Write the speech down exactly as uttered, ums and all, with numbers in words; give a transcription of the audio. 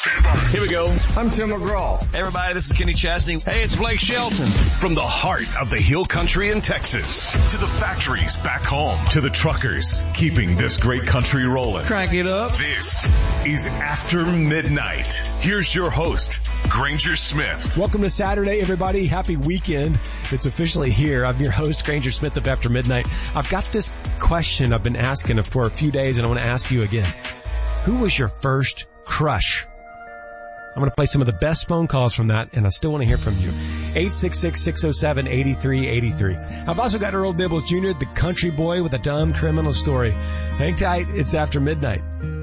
Here we go. I'm Tim McGraw. Hey everybody, this is Kenny Chesney. Hey, it's Blake Shelton. From the heart of the hill country in Texas to the factories back home to the truckers keeping this great country rolling. Crank it up. This is After Midnight. Here's your host, Granger Smith. Welcome to Saturday, everybody. Happy weekend. It's officially here. I'm your host, Granger Smith of After Midnight. I've got this question I've been asking for a few days, and I want to ask you again. Who was your first crush? I'm going to play some of the best phone calls from that, and I still want to hear from you. eight six six, six oh seven, eight three eight three. I've also got Earl Dibbles Junior, the country boy with a dumb criminal story. Hang tight. It's After Midnight.